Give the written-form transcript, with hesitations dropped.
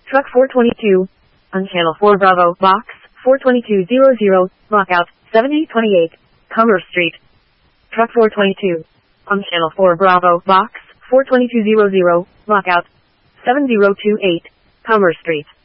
Truck 422. On Channel 4 Bravo, Box 42200, Lockout 7828, Commerce Street. Truck 422. On Channel 4 Bravo, Box 42200, Lockout 7028, Commerce Street.